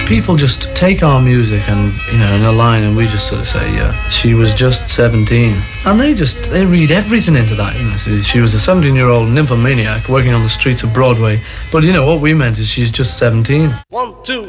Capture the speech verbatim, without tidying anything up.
people just take our music and, you know, in a line, and we just sort of say, yeah, she was just seventeen. And they just, they read everything into that, you know. So she was a seventeen-year-old nymphomaniac working on the streets of Broadway. But, you know, what we meant is she's just seventeen. One, two.